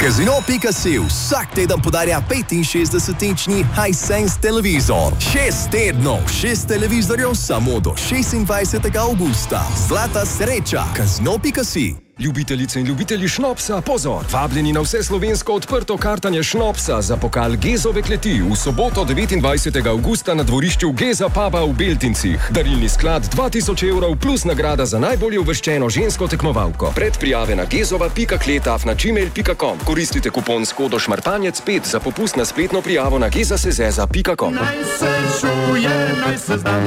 Casino.si vsak teden podarja 65-inčni Hisense televizor. 6 tednov, 6 televizorjev samo do 26. avgusta. Zlata sreča. Casino.si. Ljubitelice in ljubitelji šnopsa, pozor! Vabljeni na vse slovensko odprto kartanje šnopsa za pokal Gezove kleti v soboto 29. avgusta na dvorišču Geza puba v Beltincih. Darilni sklad 2000 evrov plus nagrada za najbolje uvrščeno žensko tekmovalko. Predprijave na gezova.kletaf@gmail.com. Koristite kupon s kodo šmartanjec5 za popust na spletno prijavo na gezasezeza.com. Naj se čuje, naj se zna,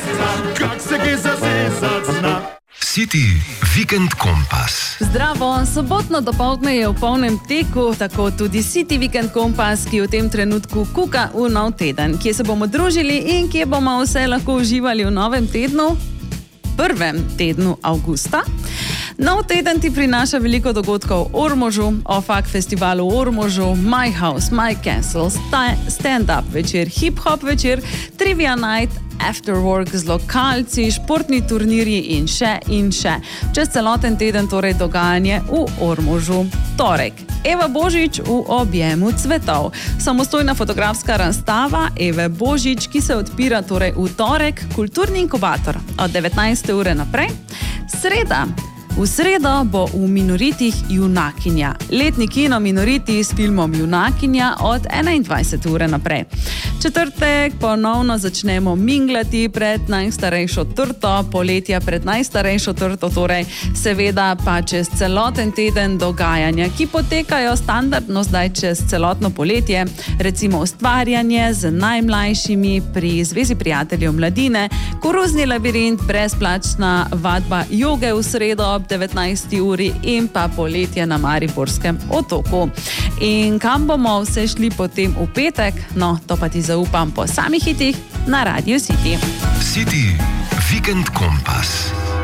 kak se Geza zna. City Weekend Kompas. Zdravo, sobotno dopoldne je v polnem teku, tako tudi City Weekend Kompas, ki v tem trenutku kuka v nov teden, kje se bomo družili in kje bomo vse lahko uživali v novem tednu, prvem tednu avgusta. Nov teden ti prinaša veliko dogodkov v Ormožu, OFAK festivalu v Ormožu, My House, My Castle, stand-up večer, hip-hop večer, trivia night, afterwork z lokalci, športni turnirji in še in še. Čez celoten teden torej dogajanje v Ormožu. Torek. Eva Božič v objemu cvetov. Samostojna fotografska razstava Eve Božič, ki se odpira torej v torek, kulturni inkubator od 19. ure naprej. Sreda. V sredo bo v Minoritih Junakinja. Letni kino Minoriti s filmom Junakinja od 21. ure naprej. Četrtek ponovno začnemo minglati pred najstarejšo trto, poletja pred najstarejšo trto, torej seveda pa čez celoten teden dogajanja, ki potekajo standardno zdaj čez celotno poletje, recimo ustvarjanje z najmlajšimi pri Zvezi prijateljev mladine, koruzni labirint, brezplačna vadba joge v sredo ob 19. uri in pa poletje na Mariborskem otoku. In kam bomo vse šli potem v petek? No, to pa ti zaupam po samih hitih na Radio City. City Weekend Kompas.